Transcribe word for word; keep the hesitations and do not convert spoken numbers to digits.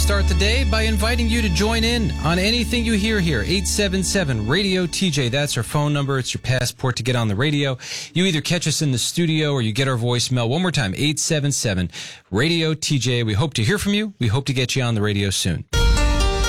start the day by inviting you to join in on anything you hear here. eight seven seven radio T J. That's our phone number. It's your passport to get on the radio. You either catch us in the studio or you get our voicemail. One more time, eight seven seven radio T J. We hope to hear from you. We hope to get you on the radio soon.